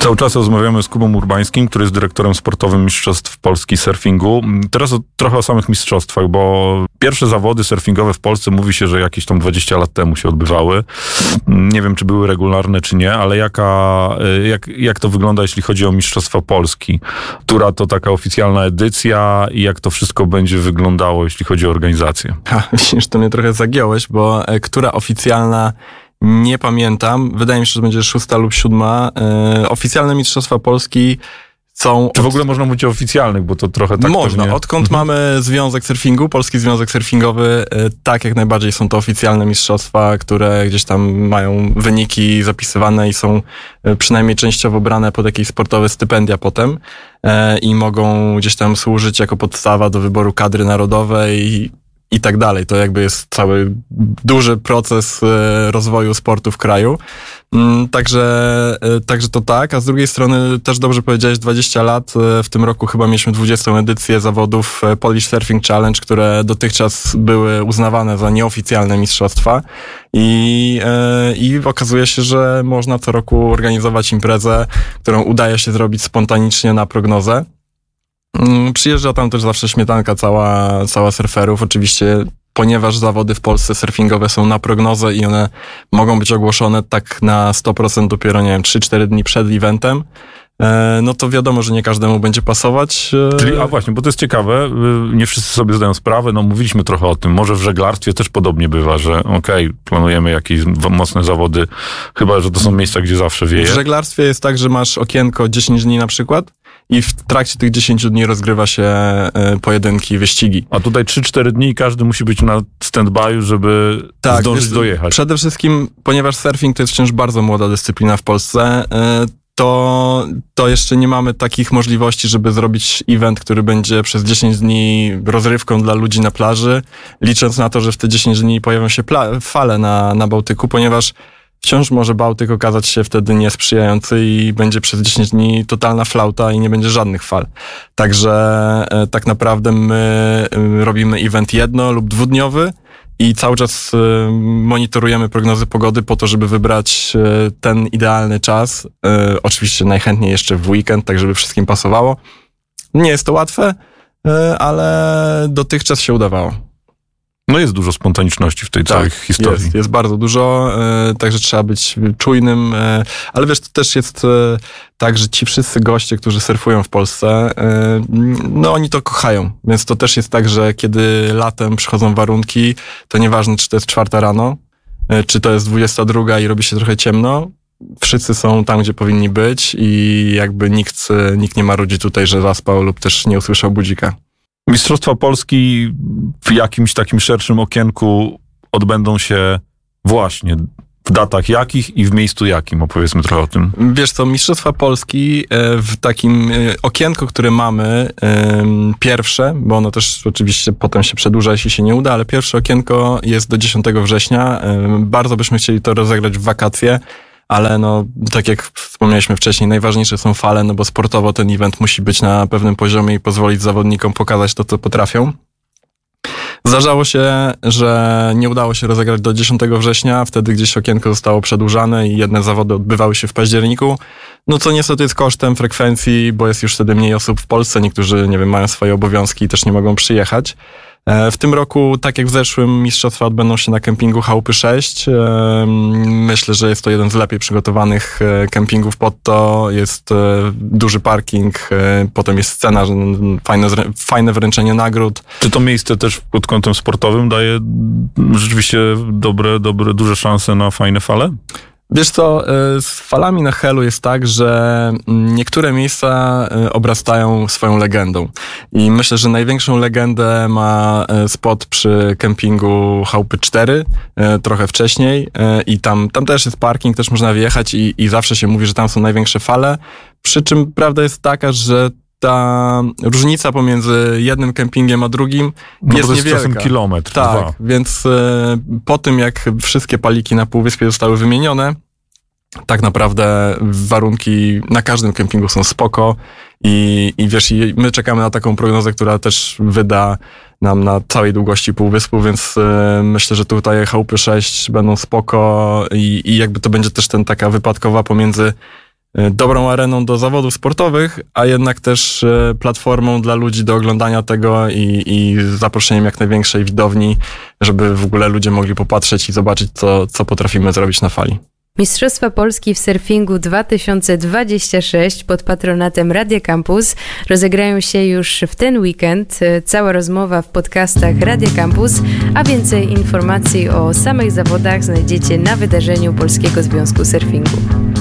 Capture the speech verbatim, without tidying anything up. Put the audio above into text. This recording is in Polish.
Cały czas rozmawiamy z Kubą Urbańskim, który jest dyrektorem sportowym Mistrzostw Polski surfingu. Teraz o, trochę o samych mistrzostwach, bo pierwsze zawody surfingowe w Polsce mówi się, że jakieś tam dwadzieścia lat temu się odbywały. Nie wiem, czy były regularne, czy nie, ale jaka, jak, jak to wygląda, jeśli chodzi o Mistrzostwa Polski? Która to taka oficjalna edycja i jak to wszystko będzie wyglądało, jeśli chodzi o organizację? Ha, widzisz, to mnie trochę zagiąłeś, bo e, która oficjalna... Nie pamiętam. Wydaje mi się, że będzie szósta lub siódma. Yy, oficjalne Mistrzostwa Polski są... Czy w ogóle można mówić o oficjalnych, bo to trochę tak Można. pewnie... Odkąd mhm. mamy Związek Surfingu, Polski Związek Surfingowy, yy, tak jak najbardziej są to oficjalne mistrzostwa, które gdzieś tam mają wyniki zapisywane i są yy, przynajmniej częściowo brane pod jakieś sportowe stypendia potem yy, i mogą gdzieś tam służyć jako podstawa do wyboru kadry narodowej i tak dalej. To jakby jest cały duży proces rozwoju sportu w kraju. Także, także to tak, a z drugiej strony też dobrze powiedziałeś, dwadzieścia lat. W tym roku chyba mieliśmy dwudziestą edycję zawodów Polish Surfing Challenge, które dotychczas były uznawane za nieoficjalne mistrzostwa i, i okazuje się, że można co roku organizować imprezę, którą udaje się zrobić spontanicznie na prognozę. Przyjeżdża tam też zawsze śmietanka cała, cała surferów. Oczywiście, ponieważ zawody w Polsce surfingowe są na prognozę i one mogą być ogłoszone tak na sto procent dopiero, nie wiem, trzy cztery dni przed eventem, no to wiadomo, że nie każdemu będzie pasować. Czyli, a właśnie, bo to jest ciekawe, nie wszyscy sobie zdają sprawę, no mówiliśmy trochę o tym, może w żeglarstwie też podobnie bywa, że okej, okay, planujemy jakieś mocne zawody, chyba że to są miejsca, gdzie zawsze wieje. W żeglarstwie jest tak, że masz okienko dziesięć dni na przykład i w trakcie tych dziesięciu dni rozgrywa się pojedynki, wyścigi. A tutaj trzy cztery dni i każdy musi być na stand-by'u, żeby tak, zdążyć wiesz, dojechać. Przede wszystkim, ponieważ surfing to jest wciąż bardzo młoda dyscyplina w Polsce, to, to jeszcze nie mamy takich możliwości, żeby zrobić event, który będzie przez dziesięć dni rozrywką dla ludzi na plaży, licząc na to, że w te dziesięć dni pojawią się pla- fale na, na Bałtyku, ponieważ wciąż może Bałtyk okazać się wtedy niesprzyjający i będzie przez dziesięć dni totalna flauta i nie będzie żadnych fal. Także e, tak naprawdę my e, robimy event jedno- lub dwudniowy i cały czas e, monitorujemy prognozy pogody po to, żeby wybrać e, ten idealny czas. E, oczywiście najchętniej jeszcze w weekend, tak żeby wszystkim pasowało. Nie jest to łatwe, e, ale dotychczas się udawało. No jest dużo spontaniczności w tej tak, całej historii. Jest, jest bardzo dużo, e, także trzeba być czujnym, e, ale wiesz, to też jest e, tak, że ci wszyscy goście, którzy surfują w Polsce, e, no oni to kochają, więc to też jest tak, że kiedy latem przychodzą warunki, to nieważne, czy to jest czwarta rano, e, czy to jest dwudziesta druga i robi się trochę ciemno, wszyscy są tam, gdzie powinni być i jakby nikt, nikt nie marudzi tutaj, że zaspał lub też nie usłyszał budzika. Mistrzostwa Polski w jakimś takim szerszym okienku odbędą się właśnie w datach jakich i w miejscu jakim? Opowiedzmy trochę o tym. Wiesz co, Mistrzostwa Polski w takim okienku, które mamy, pierwsze, bo ono też oczywiście potem się przedłuża, jeśli się nie uda, ale pierwsze okienko jest do dziesiątego września. Bardzo byśmy chcieli to rozegrać w wakacje, ale no, tak jak wspomnieliśmy wcześniej, najważniejsze są fale, no bo sportowo ten event musi być na pewnym poziomie i pozwolić zawodnikom pokazać to, co potrafią. Zdarzało się, że nie udało się rozegrać do dziesiątego września, wtedy gdzieś okienko zostało przedłużane i jedne zawody odbywały się w październiku, no co niestety jest kosztem frekwencji, bo jest już wtedy mniej osób w Polsce, niektórzy, nie wiem, mają swoje obowiązki i też nie mogą przyjechać. W tym roku, tak jak w zeszłym, mistrzostwa odbędą się na kempingu Chałupy sześć. Myślę, że jest to jeden z lepiej przygotowanych kempingów pod to. Jest duży parking, potem jest scena, fajne, fajne wręczenie nagród. Czy to miejsce też pod kątem sportowym daje rzeczywiście dobre, dobre, duże szanse na fajne fale? Wiesz co, z falami na Helu jest tak, że niektóre miejsca obrastają swoją legendą. I myślę, że największą legendę ma spot przy kempingu Chałupy cztery, trochę wcześniej. I tam, tam też jest parking, też można wjechać i, i zawsze się mówi, że tam są największe fale. Przy czym prawda jest taka, że ta różnica pomiędzy jednym kempingiem a drugim no jest to jest niewielka. czasem kilometr, tak, dwa. Więc y, po tym, jak wszystkie paliki na Półwyspie zostały wymienione, tak naprawdę warunki na każdym kempingu są spoko i, i wiesz, i my czekamy na taką prognozę, która też wyda nam na całej długości Półwyspu, więc y, myślę, że tutaj Chałupy sześć będą spoko i, i jakby to będzie też ten taka wypadkowa pomiędzy dobrą areną do zawodów sportowych, a jednak też platformą dla ludzi do oglądania tego i, i zaproszeniem jak największej widowni, żeby w ogóle ludzie mogli popatrzeć i zobaczyć, co, co potrafimy zrobić na fali. Mistrzostwa Polski w surfingu dwa tysiące dwudziesty szósty pod patronatem Radia Campus rozegrają się już w ten weekend. Cała rozmowa w podcastach Radia Campus, a więcej informacji o samych zawodach znajdziecie na wydarzeniu Polskiego Związku Surfingu.